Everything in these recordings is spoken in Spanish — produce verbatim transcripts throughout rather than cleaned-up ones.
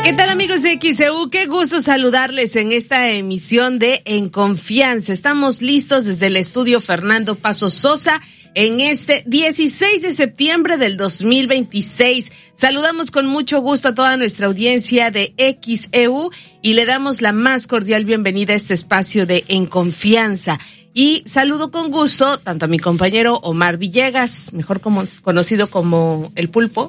¿Qué tal, amigos de X E U? Qué gusto saludarles en esta emisión de En Confianza. Estamos listos desde el estudio Fernando Paso Sosa en este dieciséis de septiembre del dos mil veintiséis. Saludamos con mucho gusto a toda nuestra audiencia de X E U y le damos la más cordial bienvenida a este espacio de En Confianza. Y saludo con gusto tanto a mi compañero Omar Villegas, mejor como, conocido como El Pulpo,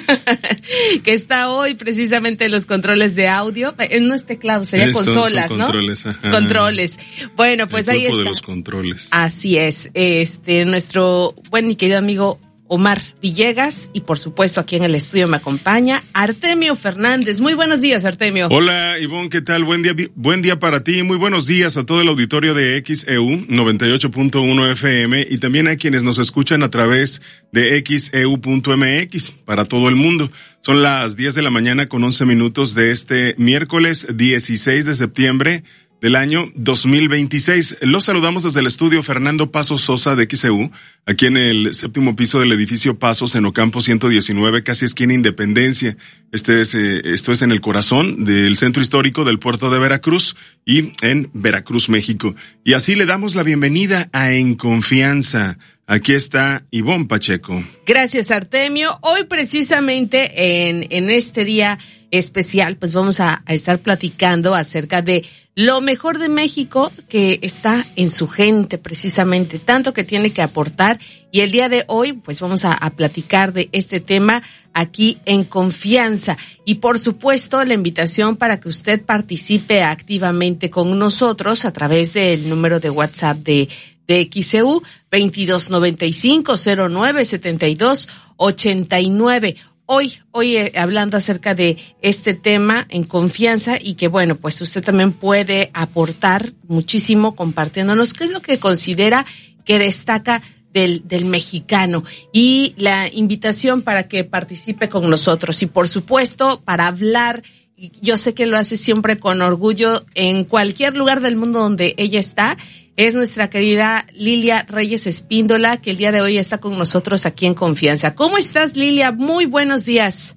que está hoy precisamente en los controles de audio. En no es teclado, sería eh, consolas, son, son controles, ¿no? Ajá. Controles. Bueno, pues El ahí está. de los controles. Así es. Este, nuestro buen y querido amigo Omar Villegas, y por supuesto aquí en el estudio me acompaña Artemio Fernández. Muy buenos días, Artemio. Hola, Ivonne, ¿qué tal? Buen día, buen día para ti. Muy buenos días a todo el auditorio de X E U noventa y ocho punto uno F M y también a quienes nos escuchan a través de X E U punto M X para todo el mundo. Son las diez de la mañana con once minutos de este miércoles dieciséis de septiembre del año dos mil veintiséis. Los saludamos desde el estudio Fernando Paso Sosa de X E U, aquí en el séptimo piso del edificio Pasos en Ocampo ciento diecinueve, casi esquina Independencia. Este es, eh, esto es en el corazón del centro histórico del puerto de Veracruz y en Veracruz, México. Y así le damos la bienvenida a En Confianza. Aquí está Ivonne Pacheco. Gracias, Artemio. Hoy precisamente en, en este día especial, pues vamos a, a estar platicando acerca de lo mejor de México que está en su gente, precisamente, tanto que tiene que aportar. Y el día de hoy, pues vamos a, a platicar de este tema aquí en Confianza. Y por supuesto, la invitación para que usted participe activamente con nosotros a través del número de WhatsApp de de X E U, veintidós noventa y cinco cero nueve setenta y dos ochenta y nueve. Hoy, hoy eh, hablando acerca de este tema en confianza y que bueno, pues usted también puede aportar muchísimo compartiéndonos qué es lo que considera que destaca del, del mexicano y la invitación para que participe con nosotros y por supuesto para hablar. Yo sé que lo hace siempre con orgullo en cualquier lugar del mundo donde ella está. Es nuestra querida Lilia Reyes Espíndola, que el día de hoy está con nosotros aquí en Confianza. ¿Cómo estás, Lilia? Muy buenos días.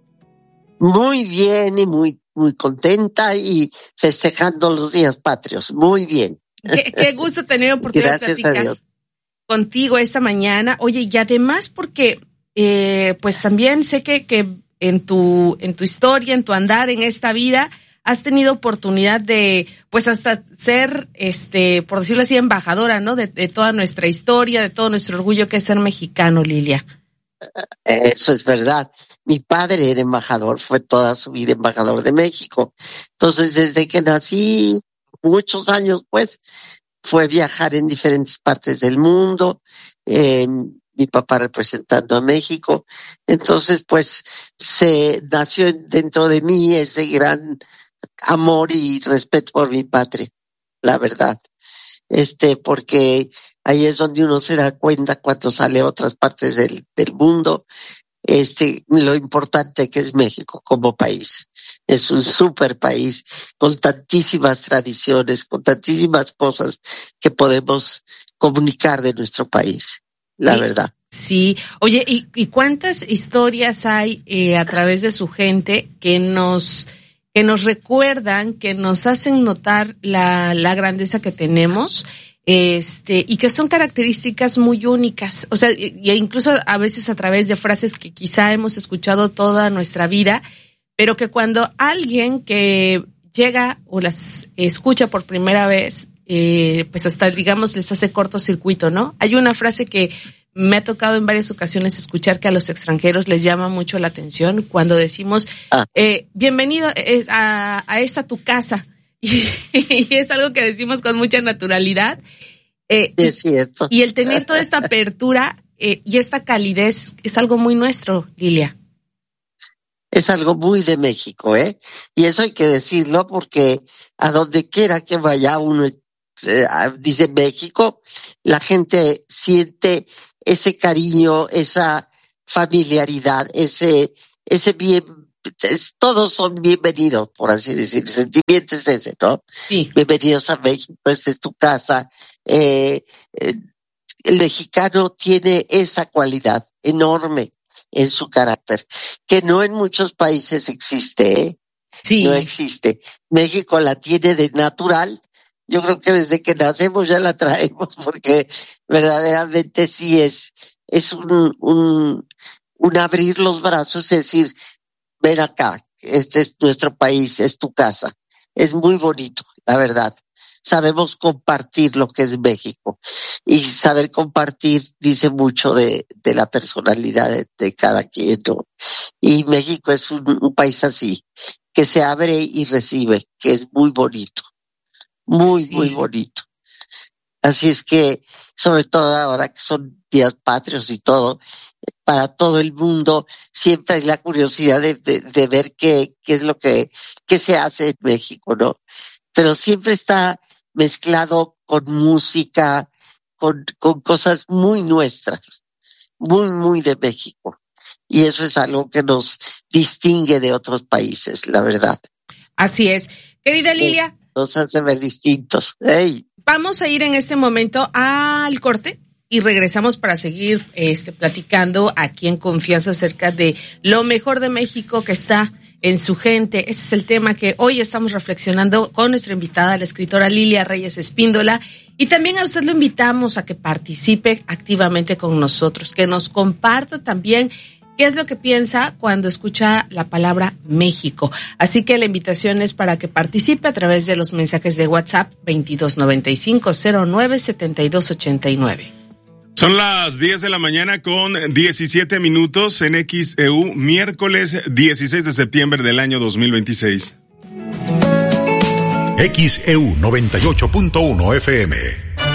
Muy bien y muy muy contenta y festejando los días patrios. Muy bien. Qué, qué gusto tener oportunidad Gracias de platicar contigo esta mañana. Oye, y además porque eh, pues también sé que que en tu en tu historia, en tu andar en esta vida, has tenido oportunidad de, pues hasta ser, este, por decirlo así, embajadora, ¿no? De, de toda nuestra historia, de todo nuestro orgullo que es ser mexicano, Lilia. Eso es verdad. Mi padre era embajador, fue toda su vida embajador de México. Entonces, desde que nací, muchos años, pues, fue viajar en diferentes partes del mundo. Eh, mi papá representando a México. Entonces, pues, se nació dentro de mí ese gran amor y respeto por mi patria, la verdad. Este, porque ahí es donde uno se da cuenta cuando sale a otras partes del, del mundo, este, lo importante que es México como país. Es un súper país con tantísimas tradiciones, con tantísimas cosas que podemos comunicar de nuestro país, la sí, verdad. Sí. Oye, ¿y, y cuántas historias hay eh, a través de su gente que nos que nos recuerdan, que nos hacen notar la, la grandeza que tenemos, este, y que son características muy únicas, o sea, y, y incluso a veces a través de frases que quizá hemos escuchado toda nuestra vida, pero que cuando alguien que llega o las escucha por primera vez, eh, pues hasta digamos les hace cortocircuito, ¿no? Hay una frase que me ha tocado en varias ocasiones escuchar que a los extranjeros les llama mucho la atención cuando decimos, ah. eh, bienvenido a, a esta tu casa. Y, y es algo que decimos con mucha naturalidad. Eh, es cierto. Y, y el tener toda esta apertura eh, y esta calidez es algo muy nuestro, Lilia. Es algo muy de México, ¿eh? Y eso hay que decirlo porque a donde quiera que vaya uno, eh, dice México, la gente siente ese cariño, esa familiaridad, ese, ese bien, es, todos son bienvenidos, por así decir, el sentimiento es ese, ¿no? Sí. Bienvenidos a México, esta es tu casa. Eh, eh, el mexicano tiene esa cualidad enorme en su carácter, que no en muchos países existe, ¿eh? Sí. No existe. México la tiene de natural. Yo creo que desde que nacemos ya la traemos, porque verdaderamente sí es, es un, un, un abrir los brazos, es decir, ven acá, este es nuestro país, es tu casa. Es muy bonito, la verdad. Sabemos compartir lo que es México, y saber compartir dice mucho de, de la personalidad de, de cada quien, ¿no? Y México es un, un país así, que se abre y recibe, que es muy bonito, muy, sí. muy bonito. Así es que, sobre todo ahora que son días patrios y todo, para todo el mundo siempre hay la curiosidad de, de, de ver qué, qué es lo que, qué se hace en México, ¿no? Pero siempre está mezclado con música, con, con cosas muy nuestras, muy, muy de México. Y eso es algo que nos distingue de otros países, la verdad. Así es. Querida Lilia. Nos hace ver distintos. Hey. Vamos a ir en este momento al corte y regresamos para seguir este, platicando aquí en Confianza acerca de lo mejor de México que está en su gente. Ese es el tema que hoy estamos reflexionando con nuestra invitada, la escritora Lilia Reyes Espíndola, y también a usted lo invitamos a que participe activamente con nosotros, que nos comparta también qué es lo que piensa cuando escucha la palabra México. Así que la invitación es para que participe a través de los mensajes de WhatsApp veintidós noventa y cinco cero nueve setenta y dos ochenta y nueve. Son las diez de la mañana con diecisiete minutos en X E U, miércoles dieciséis de septiembre del año dos mil veintiséis. X E U noventa y ocho punto uno F M.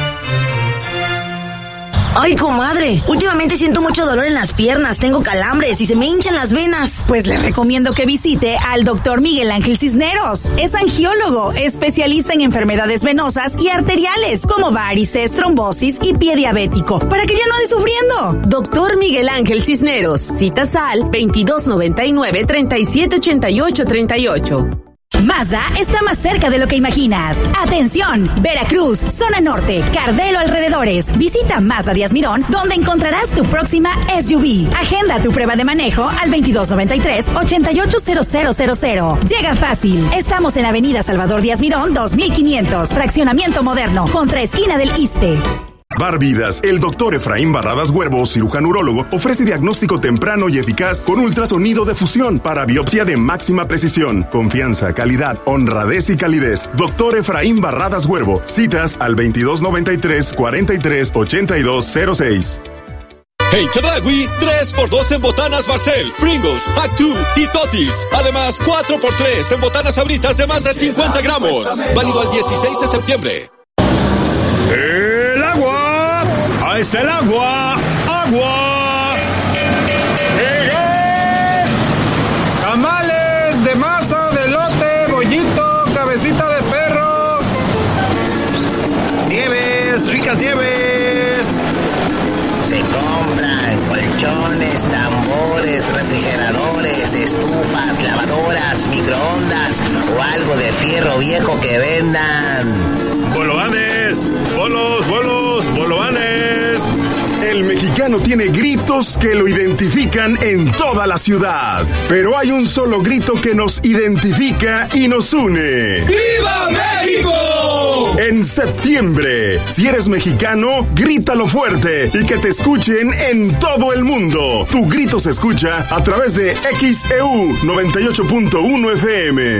Ay, comadre, últimamente siento mucho dolor en las piernas, tengo calambres y se me hinchan las venas. Pues le recomiendo que visite al doctor Miguel Ángel Cisneros. Es angiólogo, especialista en enfermedades venosas y arteriales, como varices, trombosis y pie diabético, para que ya no ande sufriendo. Doctor Miguel Ángel Cisneros, citas al veintidós noventa y nueve treinta y siete ochenta y ocho treinta y ocho. Mazda está más cerca de lo que imaginas. Atención, Veracruz, zona norte, Cardelo alrededores. Visita Mazda Díaz Mirón, donde encontrarás tu próxima S U V. Agenda tu prueba de manejo al veintidós noventa y tres ochenta y ocho cero cero cero cero. Llega fácil. Estamos en Avenida Salvador Díaz Mirón dos mil quinientos, fraccionamiento moderno, contra esquina del Iste. Barvidas, el doctor Efraín Barradas Huervo, cirujano urólogo, ofrece diagnóstico temprano y eficaz con ultrasonido de fusión para biopsia de máxima precisión. Confianza, calidad, honradez y calidez. Doctor Efraín Barradas Huervo, citas al veintidós noventa y tres cuarenta y tres ochenta y dos cero seis. En Chedraui, tres por dos en botanas Barcel, Pringles, Actu y Totis. Además, cuatro por tres en botanas Sabritas de más de cincuenta gramos. Válido al dieciséis de septiembre. ¡El agua! ¡Ahí está el agua! ¡Agua! ¡Llegué! Tamales de masa, de elote, bollito, cabecita de perro. Nieves, ricas nieves. Se compran colchones, tambores, refrigeradores, estufas, lavadoras, microondas o algo de fierro viejo que vendan. ¡Bolovanes! ¡Bolos, bolos, bolovanes! El mexicano tiene gritos que lo identifican en toda la ciudad. Pero hay un solo grito que nos identifica y nos une. ¡Viva México! En septiembre, si eres mexicano, grítalo fuerte y que te escuchen en todo el mundo. Tu grito se escucha a través de X E U noventa y ocho punto uno F M.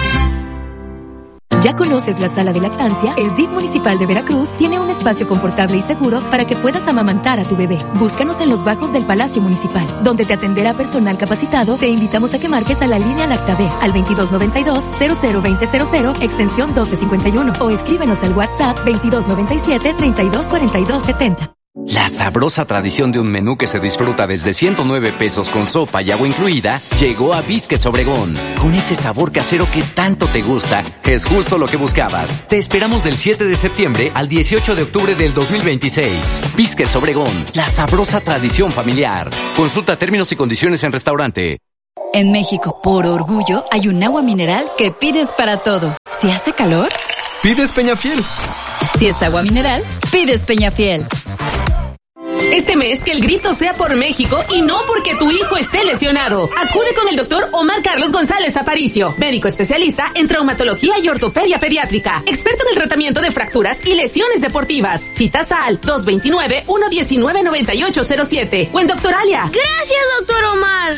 ¿Ya conoces la sala de lactancia? El D I F municipal de Veracruz tiene un espacio confortable y seguro para que puedas amamantar a tu bebé. Búscanos en los bajos del Palacio Municipal, donde te atenderá personal capacitado. Te invitamos a que marques a la línea Lactabe al veintidós noventa y dos cero cero veinte cero cero, extensión doce cincuenta y uno, o escríbenos al WhatsApp veintidós noventa y siete treinta y dos cuarenta y dos setenta. La sabrosa tradición de un menú que se disfruta desde ciento nueve pesos con sopa y agua incluida llegó a Biscuits Obregón. Con ese sabor casero que tanto te gusta, es justo lo que buscabas. Te esperamos del siete de septiembre al dieciocho de octubre del dos mil veintiséis. Biscuits Obregón, la sabrosa tradición familiar. Consulta términos y condiciones en restaurante. En México, por orgullo, hay un agua mineral que pides para todo. Si hace calor, pides Peñafiel. Si es agua mineral, pides Peñafiel. Este mes que el grito sea por México y no porque tu hijo esté lesionado. Acude con el doctor Omar Carlos González Aparicio, médico especialista en traumatología y ortopedia pediátrica, experto en el tratamiento de fracturas y lesiones deportivas. Citas al dos dos nueve, uno uno nueve, nueve ocho cero siete o en Doctoralia. Gracias, doctor Omar.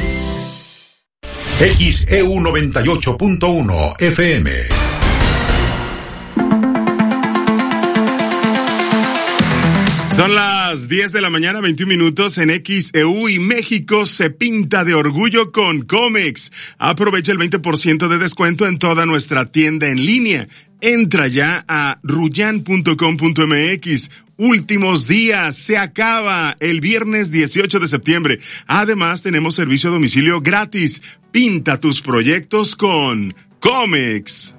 X E U noventa y ocho punto uno F M. Son las diez de la mañana, veintiún minutos en X E U y México se pinta de orgullo con Comex. Aprovecha el veinte por ciento de descuento en toda nuestra tienda en línea. Entra ya a ruyan punto com punto m x. Últimos días, se acaba el viernes dieciocho de septiembre. Además, tenemos servicio a domicilio gratis. Pinta tus proyectos con Comex.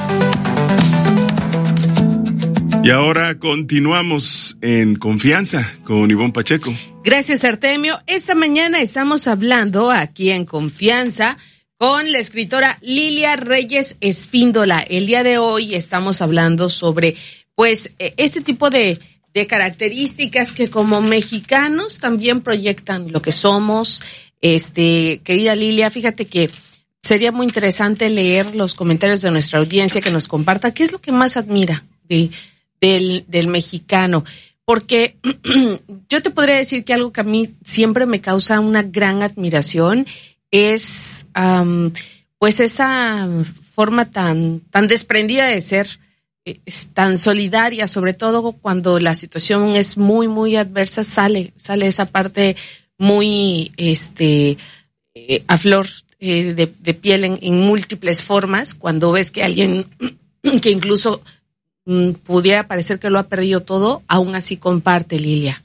Y ahora continuamos en Confianza con Ivonne Pacheco. Gracias, Artemio. Esta mañana estamos hablando aquí en Confianza con la escritora Lilia Reyes Espíndola. El día de hoy estamos hablando sobre, pues, este tipo de, de características que como mexicanos también proyectan lo que somos. Este, querida Lilia, fíjate que sería muy interesante leer los comentarios de nuestra audiencia que nos comparta qué es lo que más admira de Del, del mexicano, porque yo te podría decir que algo que a mí siempre me causa una gran admiración es um, pues esa forma tan, tan desprendida de ser, es tan solidaria, sobre todo cuando la situación es muy, muy adversa, sale, sale esa parte muy este eh, a flor eh, de, de piel en, en múltiples formas, cuando ves que alguien que incluso pudiera parecer que lo ha perdido todo, aún así comparte, Lilia.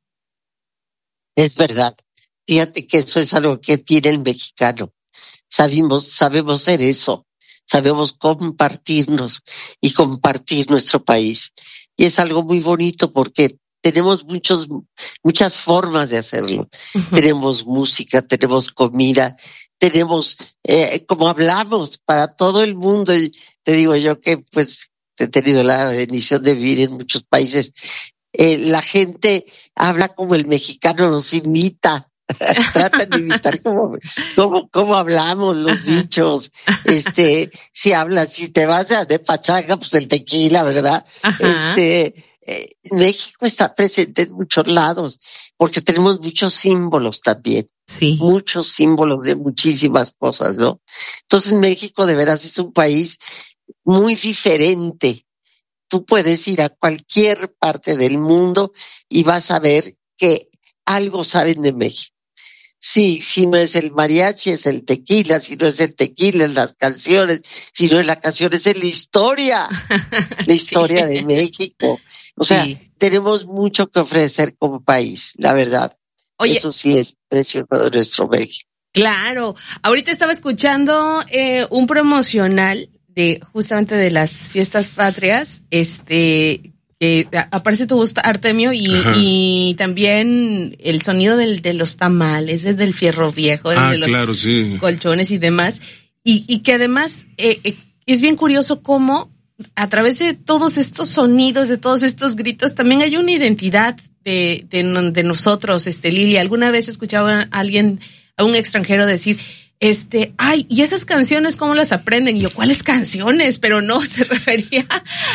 Es verdad. Fíjate que eso es algo que tiene el mexicano. Sabemos, sabemos ser eso. Sabemos compartirnos y compartir nuestro país. Y es algo muy bonito porque tenemos muchos, muchas formas de hacerlo. Uh-huh. Tenemos música, tenemos comida, tenemos, eh, como hablamos para todo el mundo. Y te digo yo que pues he tenido la bendición de vivir en muchos países. Eh, la gente habla como el mexicano nos imita. Tratan de imitar como, como, como hablamos, los dichos. Este, si hablas, si te vas a de pachanga, pues el tequila, ¿verdad? Ajá. Este, eh, México está presente en muchos lados, porque tenemos muchos símbolos también. Sí. Muchos símbolos de muchísimas cosas, ¿no? Entonces México de veras es un país muy diferente. Tú puedes ir a cualquier parte del mundo y vas a ver que algo saben de México. Sí, si no es el mariachi, es el tequila, si no es el tequila, es las canciones, si no es la canción, es la historia, la historia sí. de México. O sea, sí. tenemos mucho que ofrecer como país, la verdad. Oye, eso sí es precioso de nuestro México. Claro, ahorita estaba escuchando eh, un promocional de justamente de las fiestas patrias, este, que aparece tu gusto, Artemio, y, y también el sonido del, de los tamales, el del fierro viejo, el ah, de los claro, sí. colchones y demás, y, y que además eh, eh, es bien curioso cómo a través de todos estos sonidos, de todos estos gritos, también hay una identidad de, de, de nosotros, este, Lilia. Alguna vez escuchaba a alguien, a un extranjero decir, Este, ay, ¿y esas canciones cómo las aprenden? Y yo, ¿cuáles canciones? Pero no, se refería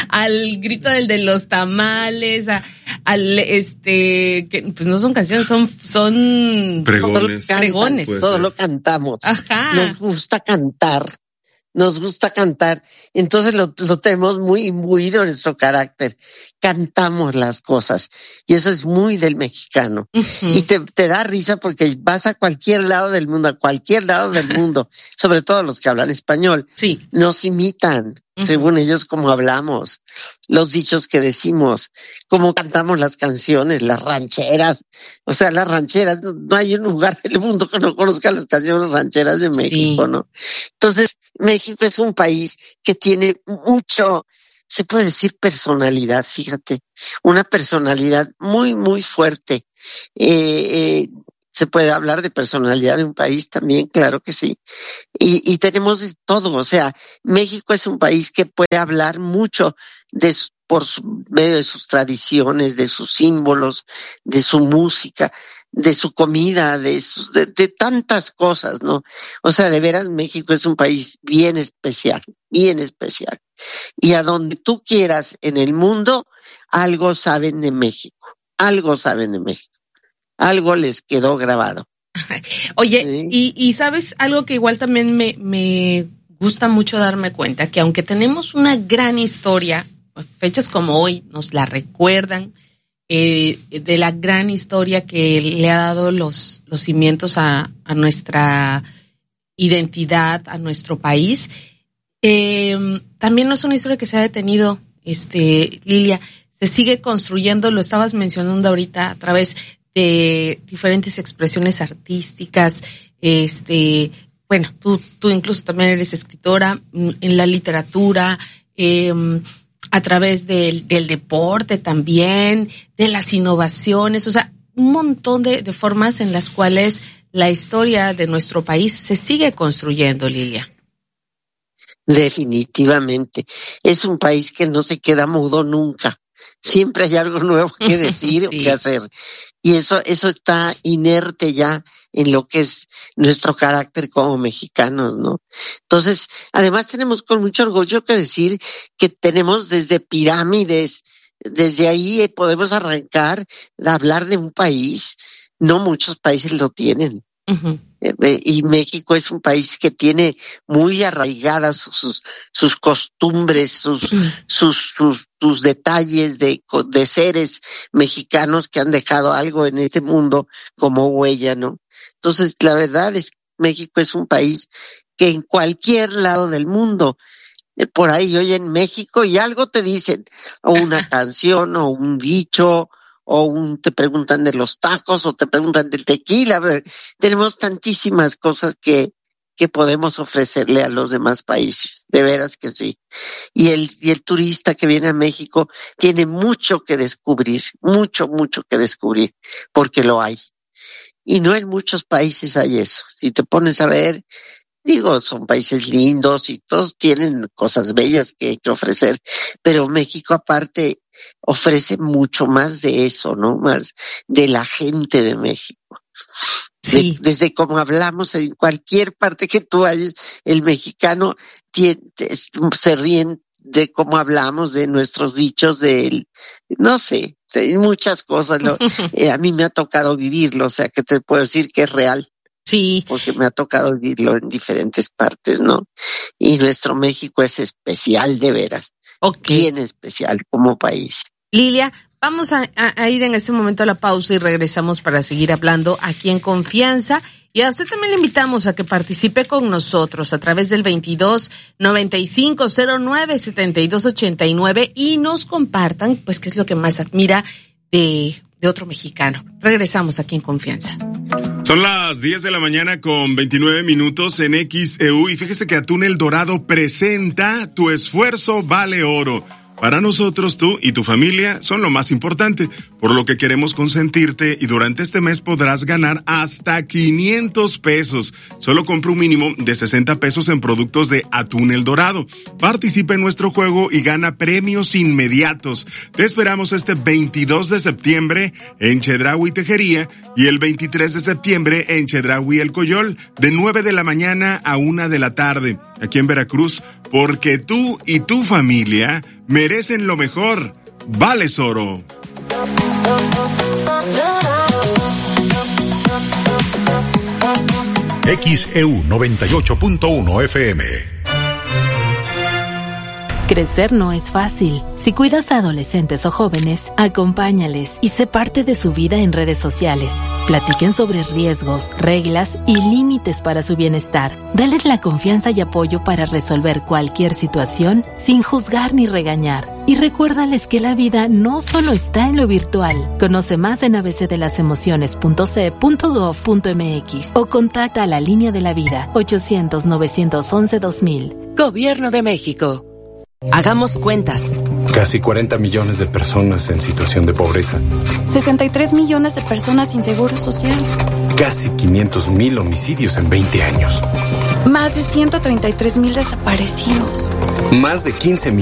al grito del de los tamales, a, al, este, que pues no son canciones, son, son pregones. Cantan, pregones. Pues, todo lo cantamos. Ajá. Nos gusta cantar. Nos gusta cantar. Entonces lo, lo tenemos muy imbuido en nuestro carácter. Cantamos las cosas. Y eso es muy del mexicano. Uh-huh. Y te, te da risa porque vas a cualquier lado del mundo, a cualquier lado del mundo, sobre todo los que hablan español. Sí. Nos imitan, uh-huh. según ellos, como hablamos, los dichos que decimos, cómo cantamos las canciones, las rancheras. O sea, las rancheras, no, no hay un lugar del mundo que no conozca las canciones rancheras de México, sí. ¿no? Entonces, México es un país que tiene mucho, se puede decir personalidad, fíjate, una personalidad muy, muy fuerte. Eh, eh, se puede hablar de personalidad de un país también, claro que sí. Y, y tenemos de todo, o sea, México es un país que puede hablar mucho de, por su, medio de sus tradiciones, de sus símbolos, de su música, de su comida, de, su, de, de tantas cosas, ¿no? O sea, de veras, México es un país bien especial, bien especial. Y a donde tú quieras en el mundo, algo saben de México, algo saben de México, algo les quedó grabado. Oye, sí. y, y sabes algo que igual también me, me gusta mucho darme cuenta, que aunque tenemos una gran historia, fechas como hoy nos la recuerdan, eh, de la gran historia que le ha dado los, los cimientos a, a nuestra identidad, a nuestro país. Eh, también no es una historia que se ha detenido, este, Lilia, se sigue construyendo, lo estabas mencionando ahorita, a través de diferentes expresiones artísticas, este, bueno, tú, tú incluso también eres escritora, en la literatura, eh, a través del, del deporte también, de las innovaciones, o sea, un montón de, de formas en las cuales la historia de nuestro país se sigue construyendo, Lilia. Definitivamente. Es un país que no se queda mudo nunca. Siempre hay algo nuevo que decir sí. o que hacer. Y eso, eso está inerte ya en lo que es nuestro carácter como mexicanos, ¿no? Entonces, además tenemos con mucho orgullo que decir que tenemos desde pirámides, desde ahí podemos arrancar a hablar de un país. No muchos países lo tienen. Uh-huh. Y México es un país que tiene muy arraigadas sus, sus costumbres, sus, uh-huh. sus, sus, sus detalles de, de seres mexicanos que han dejado algo en este mundo como huella, ¿no? Entonces, la verdad es que México es un país que en cualquier lado del mundo, por ahí oyen México y algo te dicen, o una canción, o un dicho, o un, te preguntan de los tacos, o te preguntan del tequila. Tenemos tantísimas cosas que, que podemos ofrecerle a los demás países. De veras que sí. Y el, y el turista que viene a México tiene mucho que descubrir, mucho, mucho que descubrir, porque lo hay. Y no en muchos países hay eso. Si te pones a ver, digo, son países lindos y todos tienen cosas bellas que, que ofrecer, pero México aparte ofrece mucho más de eso, ¿no? Más de la gente de México. Sí. De, desde como hablamos en cualquier parte que tú vayas, el mexicano tiene, se ríen de cómo hablamos, de nuestros dichos, de, no sé, de muchas cosas. Lo, eh, a mí me ha tocado vivirlo, o sea que te puedo decir que es real. Sí. Porque me ha tocado vivirlo en diferentes partes, ¿no? Y nuestro México es especial de veras. Okay. Bien especial como país. Lilia, vamos a, a, a ir en este momento a la pausa y regresamos para seguir hablando aquí en Confianza. Y a usted también le invitamos a que participe con nosotros a través del veintidós noventa y cinco cero nueve setenta y dos ochenta y nueve y nos compartan, pues, qué es lo que más admira de, de otro mexicano. Regresamos aquí en Confianza. Son las diez de la mañana con veintinueve minutos en X E U y fíjese que Atún El Dorado presenta Tu esfuerzo vale oro. Para nosotros, tú y tu familia son lo más importante, por lo que queremos consentirte y durante este mes podrás ganar hasta quinientos pesos. Solo compra un mínimo de sesenta pesos en productos de Atún El Dorado. Participa en nuestro juego y gana premios inmediatos. Te esperamos este veintidós de septiembre en Chedraui Tejería y el veintitrés de septiembre en Chedraui El Coyol, de nueve de la mañana a una de la tarde, aquí en Veracruz, porque tú y tu familia merecen lo mejor. Vales oro. X E U noventa y ocho punto uno F M. Crecer no es fácil. Si cuidas a adolescentes o jóvenes, acompáñales y sé parte de su vida en redes sociales. Platiquen sobre riesgos, reglas y límites para su bienestar. Dales la confianza y apoyo para resolver cualquier situación sin juzgar ni regañar. Y recuérdales que la vida no solo está en lo virtual. Conoce más en a b c de las emociones punto c e punto gov punto m x o contacta a la Línea de la Vida ochocientos novecientos once dos mil. Gobierno de México. Hagamos cuentas. Casi cuarenta millones de personas en situación de pobreza. sesenta y tres millones de personas sin seguro social. Casi quinientos mil homicidios en veinte años. Más de ciento treinta y tres mil desaparecidos. Más de quince millones